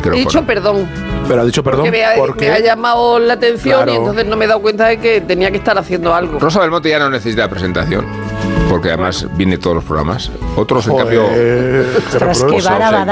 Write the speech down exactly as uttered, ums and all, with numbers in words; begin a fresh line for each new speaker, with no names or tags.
micrófono.
He dicho perdón.
Pero ha dicho perdón.
Que me ha,
¿Por qué?
me ha llamado la atención
Claro.
y entonces no me he dado cuenta de que tenía que estar haciendo algo.
Rosa Belmonte ya no necesita presentación, porque además viene todos los programas. Otros, en
Joder,
cambio...
qué
Ostras, qué
reproche.
barbaridad.